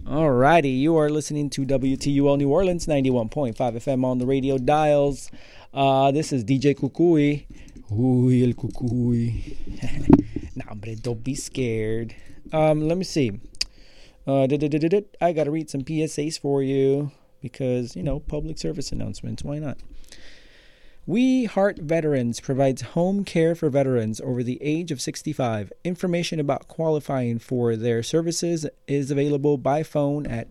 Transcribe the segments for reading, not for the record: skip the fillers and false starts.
Alrighty, you are listening to WTUL New Orleans 91.5 FM on the radio dials. This is DJ Cucuy. Uy, el Cucuy. Nah, hombre, don't be scared. Let me see. I gotta read some PSAs for you because, public service announcements. Why not? We Heart Veterans provides home care for veterans over the age of 65. Information about qualifying for their services is available by phone at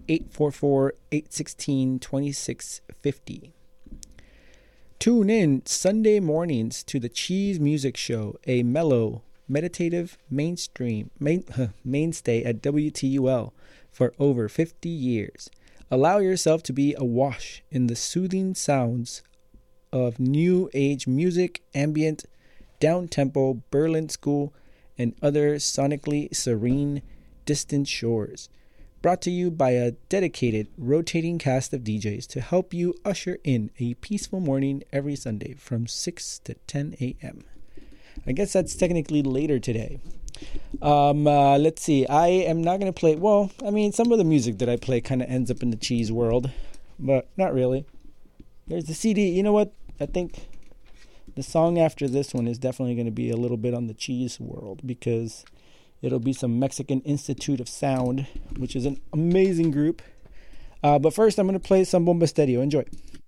844-816-2650. Tune in Sunday mornings to the Cheese Music Show, a mellow, meditative mainstay at WTUL for over 50 years. Allow yourself to be awash in the soothing sounds of new age music, ambient, down-tempo, Berlin school, and other sonically serene distant shores. Brought to you by a dedicated rotating cast of DJs to help you usher in a peaceful morning every Sunday from 6 to 10 a.m. I guess that's technically later today. Let's see. I am not going to play... some of the music that I play kind of ends up in the cheese world, but not really. There's the CD. You know what? I think the song after this one is definitely going to be a little bit on the cheese world because it'll be some Mexican Institute of Sound, which is an amazing group. But first, I'm going to play some Bomba Stereo. Enjoy.